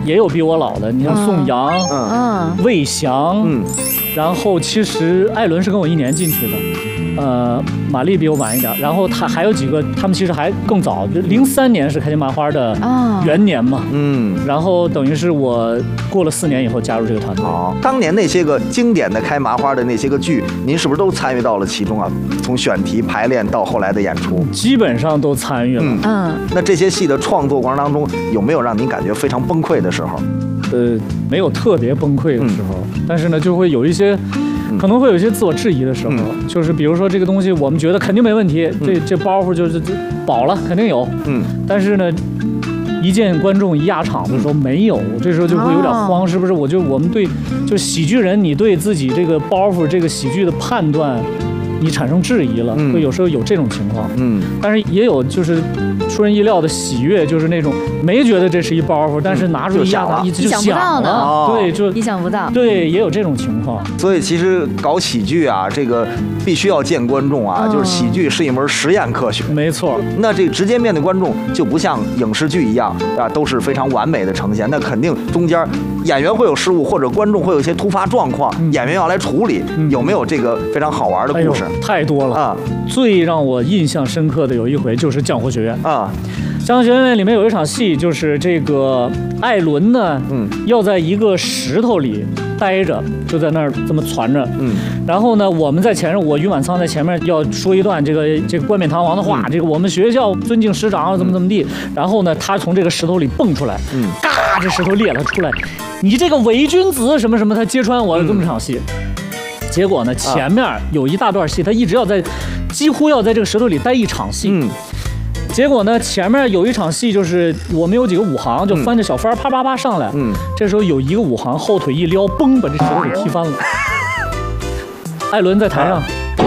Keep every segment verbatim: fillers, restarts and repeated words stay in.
也有比我老的，你像宋阳、嗯、魏翔，嗯，然后其实艾伦是跟我一年进去的。呃，马丽比我晚一点，然后他还有几个，他们其实还更早，就零三年是开心麻花的元年嘛，嗯，然后等于是我过了四年以后加入这个团队。 哦，当年那些个经典的开麻花的那些个剧，您是不是都参与到了其中啊？从选题排练到后来的演出， 基本上都参与了。嗯， 嗯，那这些戏的创作过程当中，有没有让您感觉非常崩溃的时候？ 呃，没有特别崩溃的时候，嗯、但是呢，就会有一些。可能会有一些自我质疑的时候，嗯、就是比如说这个东西，我们觉得肯定没问题，嗯、这这包袱就是饱了，肯定有，嗯，但是呢，一见观众一压场的时候没有，这时候就会有点慌，是不是？我就我们对，就喜剧人，你对自己这个包袱、这个喜剧的判断，你产生质疑了，会有时候有这种情况，嗯，但是也有就是出人意料的喜悦，就是那种没觉得这是一包袱，但是拿出一压它，就想了，对，就意想不到， 对，也有这种情况。 所以其实搞喜剧啊，这个必须要见观众啊，就是喜剧是一门实验科学， 没错。 那这直接面对观众就不像影视剧一样啊，都是非常完美的呈现，那肯定中间演员会有失误，或者观众会有一些突发状况，嗯、演员要来处理，嗯、有没有这个非常好玩的故事？ 哎、太多了啊！最让我印象深刻的有一回就是《降火学院》啊，《降火学院》里面有一场戏，就是这个艾伦呢，嗯，要在一个石头里待着，就在那儿这么攒着，嗯，然后呢，我们在前面，我于满仓在前面要说一段这个这个冠冕堂皇的话，嗯、这个我们学校尊敬师长怎么怎么地，然后呢，他从这个石头里蹦出来，嗯，嘎，这石头裂了出来，你这个伪君子什么什么，他揭穿我了这么场戏。嗯，结果呢，前面有一大段戏，他一直要在，几乎要在这个石头里待一场戏。嗯，结果呢，前面有一场戏，就是我们有几个武行就翻着小帆啪啪啪上来。嗯，这时候有一个武行后腿一撩，嘣，把这石头给踢翻了。艾伦在台上，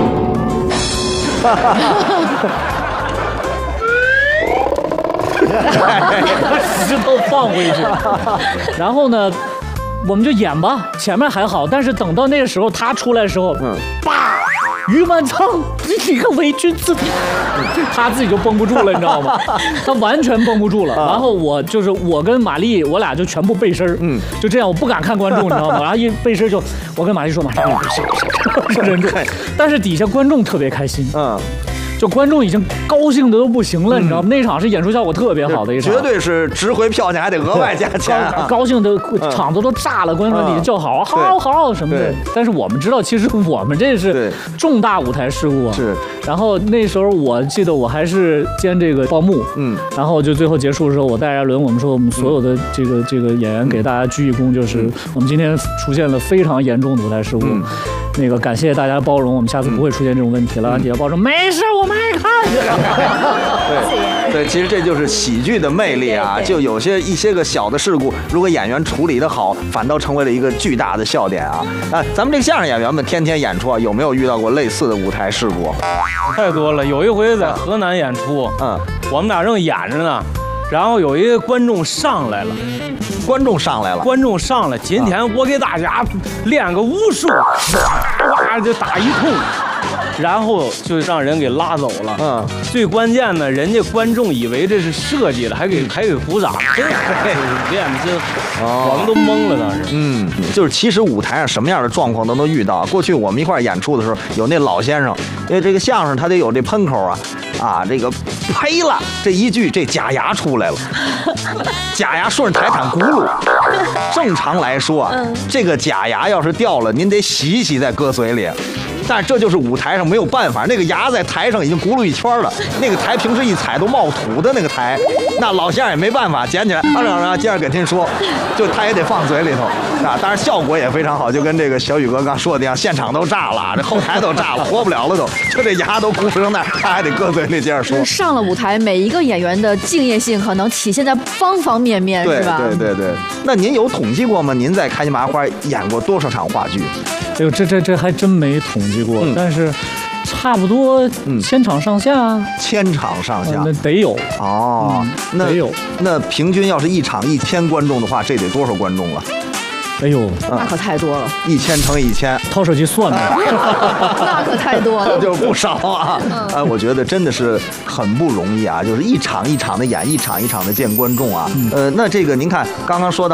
把石头放回去，然后呢？我们就演吧，前面还好，但是等到那个时候他出来的时候，嗯，叭，于满仓，你个伪君子，他自己就绷不住了，你知道吗？他完全绷不住了。然后我就是我跟玛丽，我俩就全部背身，嗯，就这样，我不敢看观众，你知道吗？然后一背身就，我跟玛丽说马上背身，背身，但是底下观众特别开心，嗯。就观众已经高兴的都不行了，嗯、你知道吗？那场是演出效果特别好的一场， 绝对是值回票价还得额外加钱、啊高，高兴的场子都炸了，观众底下叫好，好好什么的。但是我们知道，其实我们这是重大舞台事故啊。 是。 然后那时候我记得我还是兼这个报幕，嗯，然后就最后结束的时候，我带着艾伦，我们说我们所有的这个这个演员给大家鞠一躬，就是我们今天出现了非常严重的舞台事故。嗯，那个感谢大家包容，我们下次不会出现这种问题了。嗯、底下包容，没事，我们爱看。 对对，其实这就是喜剧的魅力啊！就有些一些个小的事故，如果演员处理得好，反倒成为了一个巨大的笑点啊！啊，咱们这个相声演员们天天演出啊，有没有遇到过类似的舞台事故？ 太多了。有一回在河南演出，嗯，我们俩正演着呢，然后有一个观众上来了。 观众上来了， 观众上来。今天我给大家练个武术，哇就打一通，然后就让人给拉走了。嗯，最关键的，人家观众以为这是设计的，还给还给鼓掌，练的真，我们都懵了当时。 嗯，就是其实舞台上什么样的状况都能遇到。过去我们一块演出的时候，有那老先生，因为这个相声他得有这喷口啊，啊这个呸了这一句，这假牙出来了，假牙顺着台毯轱辘。正常来说啊，嗯、这个假牙要是掉了，您得洗一洗再搁嘴里。但这就是舞台上没有办法，那个牙在台上已经轱辘一圈了，那个台平时一踩都冒土的那个台，那老先生也没办法捡起来，啊啊啊，接着给您说，就他也得放嘴里头啊。当然效果也非常好，就跟这个小宇哥刚说的一样，现场都炸了，这后台都炸了，活不了了都，就这牙都轱辘成那，他还得搁嘴里接着说。 上了舞台，每一个演员的敬业性可能体现在方方面面， 对是吧？ 对对对。那您有统计过吗？您在开心麻花演过多少场话剧？ 哎呦，这这这还真没统计过，嗯、但是差不多千场上下， 千场上下， 那得有哦，嗯、那得有。 那平均要是一场一千观众的话，这得多少观众了？ 哎呦， 那可太多了， 一千乘以一千， 掏手机算呗， 那可太多了， 就不少啊。啊，我觉得真的是很不容易啊，就是一场一场的演，一场一场的见观众啊。呃，那这个您看，刚刚说到。